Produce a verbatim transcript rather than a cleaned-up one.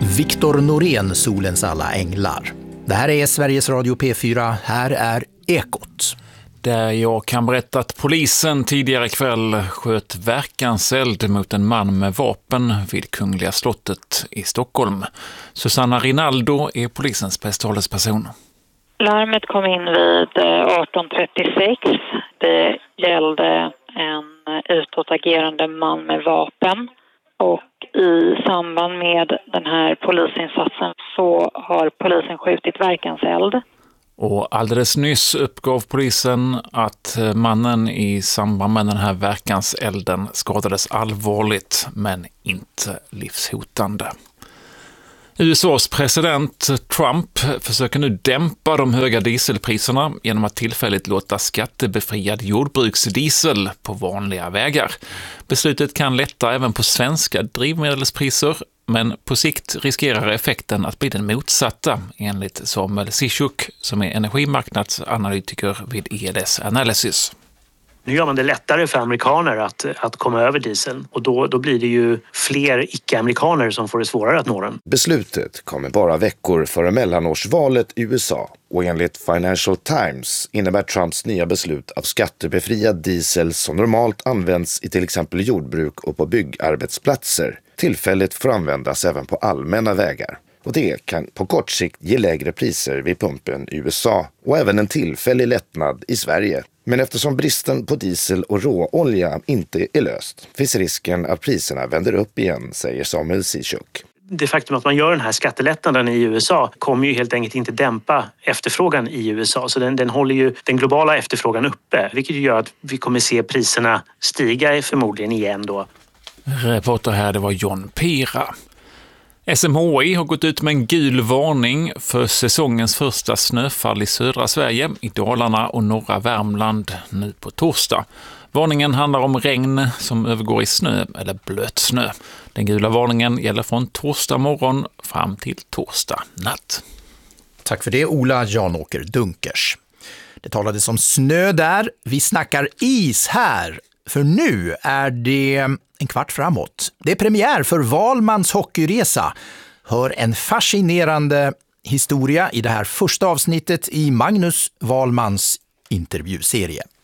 Viktor Norén, Solens alla änglar. Det här är Sveriges Radio P fyra, här är Ekot. Där jag kan berätta att polisen tidigare kväll sköt verkanseld mot en man med vapen vid Kungliga slottet i Stockholm. Susanna Rinaldo är polisens presstalesperson. Larmet kom in vid arton trettiosex. Det gällde en utåtagerande man med vapen. Och i samband med den här polisinsatsen så har polisen skjutit verkanseld. Och alldeles nyss uppgav polisen att mannen i samband med den här verkanselden skadades allvarligt men inte livshotande. U S A:s president Trump försöker nu dämpa de höga dieselpriserna genom att tillfälligt låta skattebefriad jordbruksdiesel på vanliga vägar. Beslutet kan lätta även på svenska drivmedelspriser, men på sikt riskerar effekten att bli den motsatta, enligt Samuel Zizek som är energimarknadsanalytiker vid E L S Analysis. Nu gör man det lättare för amerikaner att, att komma över dieseln och då, då blir det ju fler icke-amerikaner som får det svårare att nå den. Beslutet kommer bara veckor före mellanårsvalet i U S A och enligt Financial Times innebär Trumps nya beslut att skattebefriad diesel som normalt används i till exempel jordbruk och på byggarbetsplatser tillfälligt får användas även på allmänna vägar. Och det kan på kort sikt ge lägre priser vid pumpen i U S A och även en tillfällig lättnad i Sverige. Men eftersom bristen på diesel och råolja inte är löst finns risken att priserna vänder upp igen, säger Samuel Zizek. Det faktum att man gör den här skattelättnaden i U S A kommer ju helt enkelt inte dämpa efterfrågan i U S A. Så den, den håller ju den globala efterfrågan uppe, vilket gör att vi kommer se priserna stiga förmodligen igen då. Reporter här, det var John Pira. S M H I har gått ut med en gul varning för säsongens första snöfall i södra Sverige, i Dalarna och norra Värmland nu på torsdag. Varningen handlar om regn som övergår i snö eller blötsnö. Den gula varningen gäller från torsdag morgon fram till torsdag natt. Tack för det, Ola Janåker Dunkers. Det talades om snö där, vi snackar is här. För nu är det en kvart framåt. Det är premiär för Wahlmans hockeyresa. Hör en fascinerande historia i det här första avsnittet i Magnus Wahlmans intervjuserie.